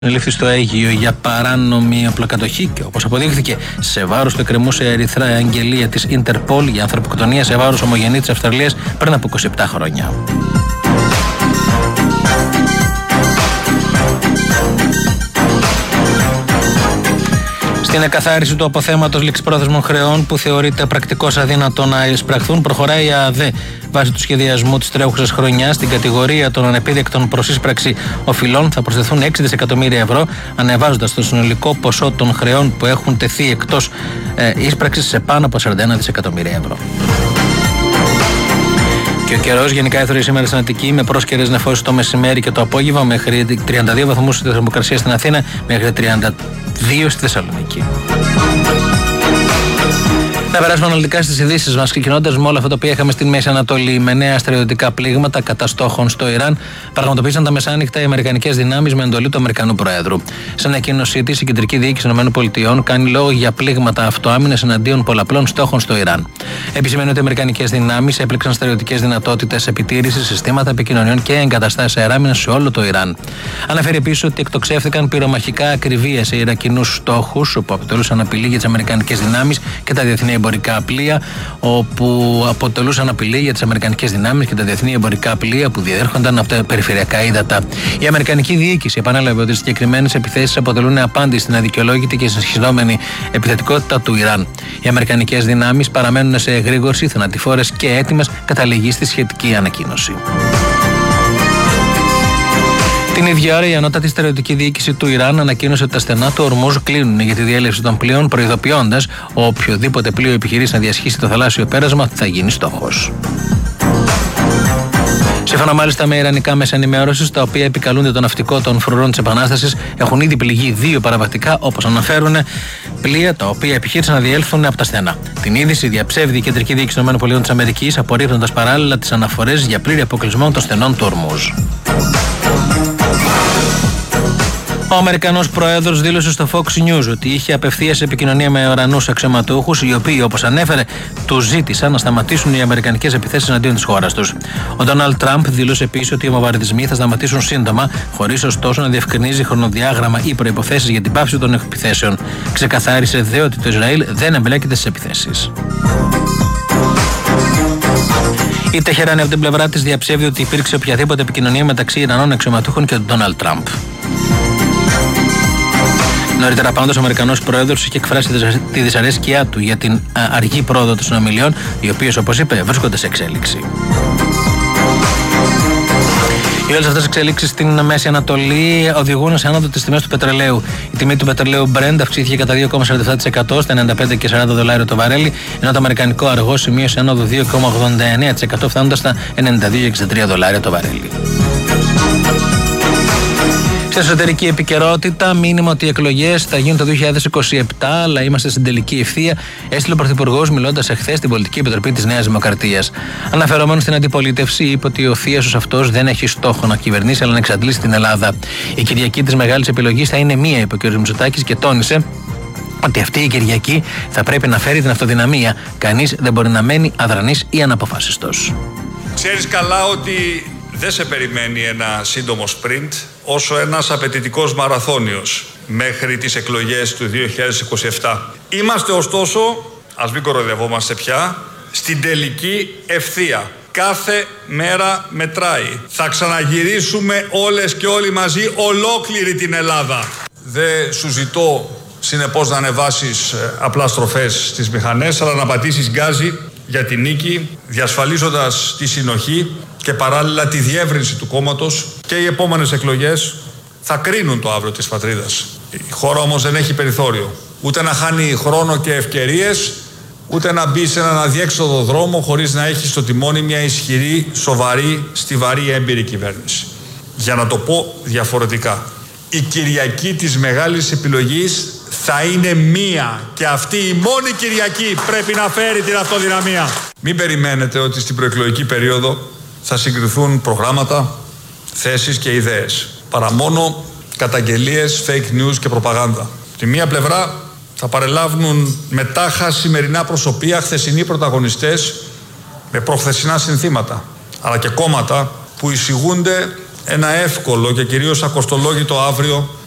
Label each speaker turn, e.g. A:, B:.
A: Λήφθη στο Αίγυο για παράνομη απλοκατοχή και, όπως αποδείχθηκε, σε βάρος του εκκρεμούσε ερυθρά αγγελία της Ιντερπολ για ανθρωποκτονία σε βάρος ομογενή της Αυστραλίας πριν από 27 χρόνια. Στην εκαθάριση του αποθέματος ληξιπρόθεσμων χρεών που θεωρείται πρακτικώς αδύνατο να εισπραχθούν, προχωράει η ΑΔΕ βάσει του σχεδιασμού της τρέχουσας χρονιάς. Στην κατηγορία των ανεπίδεκτων προς ίσπραξη οφειλών θα προσθεθούν 6 δισεκατομμύρια ευρώ, ανεβάζοντας το συνολικό ποσό των χρεών που έχουν τεθεί εκτός ίσπραξης σε πάνω από 41 δισεκατομμύρια ευρώ. Και ο καιρός γενικά έθωρε σήμερα στην Αττική με πρόσκαιρες νεφώσεις το μεσημέρι και το απόγευμα, μέχρι 32 βαθμούς τη θερμοκρασία στην Αθήνα, μέχρι 32 στη Θεσσαλονίκη. Να περάσουμε αναλυτικά στις ειδήσεις μας, ξεκινώντας με όλα αυτά τα οποία είχαμε στην Μέση Ανατολή. Με νέα στρατιωτικά πλήγματα κατά στόχων στο Ιράν, πραγματοποίησαν τα μεσάνυχτα οι αμερικανικές δυνάμεις με εντολή του Αμερικανού Προέδρου. Σε ανακοίνωσή της, η Κεντρική Διοίκηση ΗΠΑ κάνει λόγο για πλήγματα αυτοάμυνας εναντίον πολλαπλών στόχων στο Ιράν. Επισημαίνει ότι οι αμερικανικές δυνάμεις έπληξαν στρατιωτικές δυνατότητες επιτήρησης, συστήματα επικοινωνιών και εγκαταστάσεις αεράμινας σε όλο το Ιράν. Αναφέρει επίσης ότι εκτοξεύθηκαν πυρομαχικά ακριβία σε Ιρακινούς στόχους, όπου αποτελούσαν απειλή για τις αμερικανικές δυνάμεις και τα διεθνή εμπορικά πλοία, όπου αποτελούσαν απειλή για τις αμερικανικές δυνάμεις και τα διεθνή εμπορικά πλοία που διέρχονταν από τα περιφερειακά ύδατα. Η Αμερικανική Διοίκηση επανέλαβε ότι οι συγκεκριμένες επιθέσεις αποτελούν απάντηση στην αδικαιολόγητη και συνεχιζόμενη επιθετικότητα του Ιράν. Οι αμερικανικές δυνάμεις παραμένουν σε εγρήγορση, θανατηφόρες και έτοιμες, καταλήγει στη σχετική ανακοίνωση. Την ίδια ώρα, η ανώτατη στρατιωτική διοίκηση του Ιράν ανακοίνωσε ότι τα στενά του Ορμούζ κλείνουν για τη διέλευση των πλοίων, προειδοποιώντας οποιοδήποτε πλοίο επιχειρήσει να διασχίσει το θαλάσσιο πέρασμα θα γίνει στόχος. Σύμφωνα μάλιστα με ιρανικά μέσα ενημέρωσης, τα οποία επικαλούνται το ναυτικό των φρουρών της Επανάστασης, έχουν ήδη πληγεί 2 παραβατικά, όπως αναφέρουν, πλοία τα οποία επιχείρησαν να διέλθουν από τα στενά. Την είδηση διαψεύδει η Κεντρική Διοίκηση των ΗΠΑ, απορρίπτοντας παράλληλα τις αναφορές για πλήρη αποκλεισμό των στενών του Ορμούζ. Ο Αμερικανός Πρόεδρος δήλωσε στο Fox News ότι είχε απευθείας επικοινωνία με Ιρανούς αξιωματούχους, οι οποίοι, όπως ανέφερε, τους ζήτησαν να σταματήσουν οι αμερικανικές επιθέσεις εναντίον της χώρας τους. Ο Ντόναλντ Τραμπ δήλωσε επίσης ότι οι βομβαρδισμοί θα σταματήσουν σύντομα, χωρίς ωστόσο να διευκρινίζει χρονοδιάγραμμα ή προϋποθέσεις για την πάυση των επιθέσεων. Ξεκαθάρισε δε ότι το Ισραήλ δεν εμπλέκεται στις επιθέσεις. Η Τεχεράνη από την πλευρά της διαψεύδει ότι υπήρξε οποιαδήποτε επικοινωνία μεταξύ Ιρανών αξιωματούχων και του Ντόναλντ Τραμπ. Νωρίτερα πάντως, ο Αμερικανός Πρόεδρος είχε εκφράσει τη δυσαρέσκειά του για την αργή πρόοδο των συνομιλιών, οι οποίες, όπως είπε, βρίσκονται σε εξέλιξη. Οι όλες αυτές οι εξελίξεις στην Μέση Ανατολή οδηγούν σε άνοδο τις τιμές του πετρελαίου. Η τιμή του πετρελαίου Brent αυξήθηκε κατά 2,47% στα $95,40 το βαρέλι, ενώ το αμερικανικό αργό σημείωσε άνοδο 2,89%, φτάνοντας στα $92,63 το βαρέλι. Σε εσωτερική επικαιρότητα, μήνυμα ότι οι εκλογές θα γίνουν το 2027, αλλά είμαστε στην τελική ευθεία, έστειλε ο Πρωθυπουργός μιλώντας εχθές στην Πολιτική Επιτροπή της Νέας Δημοκρατίας. Αναφερόμενος στην αντιπολίτευση, είπε ότι ο θίασος αυτός δεν έχει στόχο να κυβερνήσει, αλλά να εξαντλήσει την Ελλάδα. Η Κυριακή της μεγάλης επιλογής θα είναι μία, είπε ο κ. Μητσοτάκης, και τόνισε ότι αυτή η Κυριακή θα πρέπει να φέρει την αυτοδυναμία. Κανείς δεν μπορεί να μένει αδρανής ή αναποφάσιστος.
B: Ξέρεις καλά ότι δεν σε περιμένει ένα σύντομο σπριντ, όσο ένας απαιτητικός μαραθώνιος μέχρι τις εκλογές του 2027. Είμαστε ωστόσο, ας μην κοροϊδευόμαστε πια, στην τελική ευθεία. Κάθε μέρα μετράει. Θα ξαναγυρίσουμε όλες και όλοι μαζί ολόκληρη την Ελλάδα. Δεν σου ζητώ συνεπώς να ανεβάσεις απλά στροφές στις μηχανές, αλλά να πατήσεις γκάζι για την νίκη, διασφαλίζοντας τη συνοχή και παράλληλα τη διεύρυνση του κόμματος, και οι επόμενες εκλογές θα κρίνουν το αύριο της πατρίδας. Η χώρα όμως δεν έχει περιθώριο ούτε να χάνει χρόνο και ευκαιρίες, ούτε να μπει σε έναν αδιέξοδο δρόμο χωρίς να έχει στο τιμόνι μια ισχυρή, σοβαρή, στιβαρή, έμπειρη κυβέρνηση. Για να το πω διαφορετικά, η Κυριακή της μεγάλης επιλογής θα είναι μία, και αυτή η μόνη Κυριακή πρέπει να φέρει την αυτοδυναμία. Μην περιμένετε ότι στην προεκλογική περίοδο θα συγκριθούν προγράμματα, θέσεις και ιδέες, παρά μόνο καταγγελίες, fake news και προπαγάνδα. Τη μία πλευρά θα παρελάβουν μετάχα σημερινά προσωπία, χθεσινοί πρωταγωνιστές με προχθεσινά συνθήματα, αλλά και κόμματα που εισηγούνται ένα εύκολο και κυρίως ακοστολόγητο αύριο